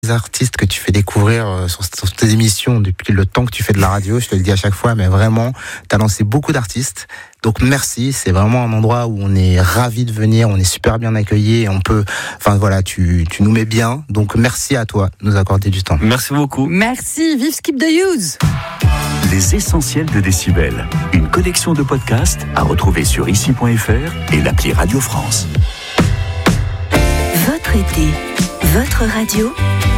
artistes que tu fais découvrir sur tes émissions depuis le temps que tu fais de la radio, je te le dis à chaque fois, mais vraiment, tu as lancé beaucoup d'artistes. Donc merci, c'est vraiment un endroit où on est ravis de venir, on est super bien accueillis et on peut, enfin voilà, tu nous mets bien. Donc merci à toi de nous accorder du temps. Merci beaucoup. Merci, vive Skip the Use. Les essentiels de Décibel, une collection de podcasts à retrouver sur ici.fr et l'appli Radio France. Votre été, votre radio,